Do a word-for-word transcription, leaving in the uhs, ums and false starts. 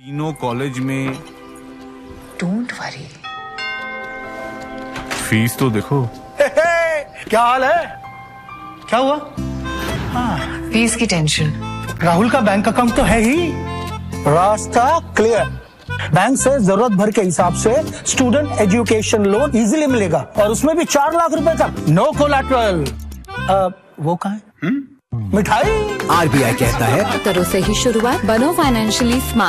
तीनों कॉलेज में। Don't worry, fees तो देखो। हे हे, क्या हाल है? क्या हुआ? फीस की टेंशन। राहुल का बैंक अकाउंट तो है ही, रास्ता क्लियर। बैंक से जरूरत भर के हिसाब से स्टूडेंट एजुकेशन लोन इजीली मिलेगा और उसमें भी चार लाख रुपए तक, नो कोलैटरल। वो कहाँ है? मिठाई। आरबीआई कहता है करो सही शुरुआत, बनो फाइनेंशियली स्मार्ट।